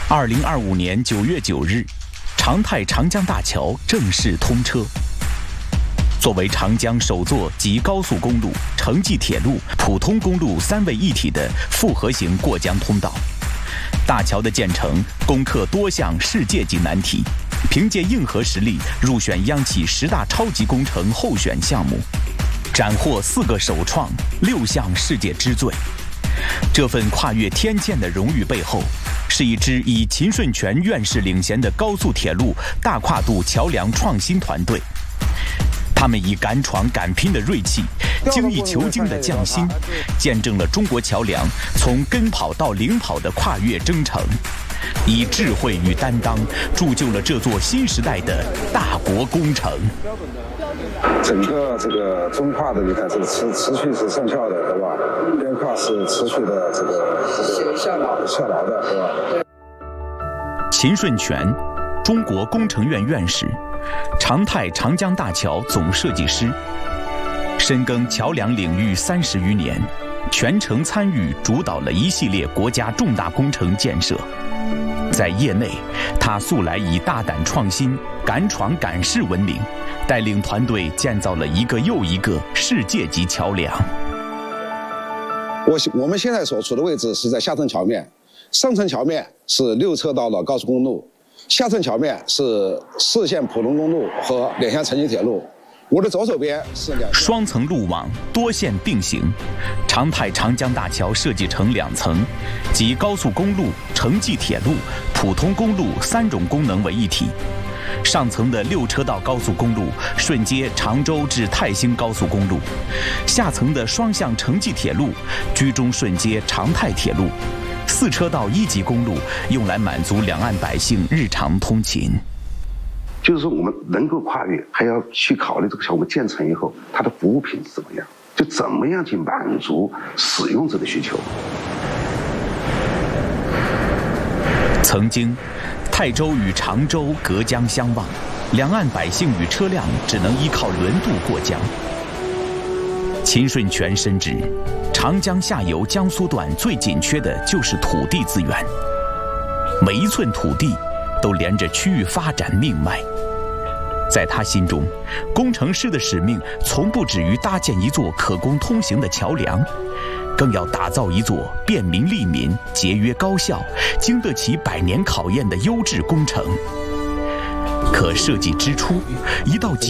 2025年9月9日，长泰长江大桥正式通车。作为长江首座集高速公路、城际铁路、普通公路3位一体的复合型过江通道，大桥的建成攻克多项世界级难题，凭借硬核实力入选央企10大超级工程候选项目，斩获4个首创、6项世界之最。这份跨越天堑的荣誉背后，是一支以秦顺全院士领衔的高速铁路大跨度桥梁创新团队。他们以敢闯敢拼的锐气、精益求精的匠心，见证了中国桥梁从跟跑到领跑的跨越征程，以智慧与担当铸就了这座新时代的大国工程。 整个这个中跨的，你看这个持续是上翘的，对吧？边跨是持续的这个下劳的，对吧？ 秦顺全，中国工程院院士，长泰长江大桥总设计师，深耕桥梁领域30余年，全程参与主导了一系列国家重大工程建设。在业内，他素来以大胆创新、敢闯敢试闻名，带领团队建造了一个又一个世界级桥梁。 我们现在所处的位置是在下层桥面，上层桥面是6车道的高速公路，下层桥面是4线普通公路和2线城际铁路。我的左手边是双层路网，多线并行。长泰长江大桥设计成2层，集高速公路、城际铁路、普通公路3种功能为一体。上层的6车道高速公路顺接常州至泰兴高速公路，下层的双向城际铁路居中顺接长泰铁路，4车道1级公路用来满足两岸百姓日常通勤。 就是说，我们能够跨越，还要去考虑这个项目建成以后，它的服务品质怎么样，就怎么样去满足使用者的需求。 曾经，泰州与常州隔江相望，两岸百姓与车辆只能依靠轮渡过江。秦顺全深知，长江下游江苏段最紧缺的就是土地资源，每一寸土地都连着区域发展命脉。在他心中，工程师的使命从不止于搭建一座可供通行的桥梁，更要打造一座便民利民、节约高效、经得起100年考验的优质工程。可设计之初，一道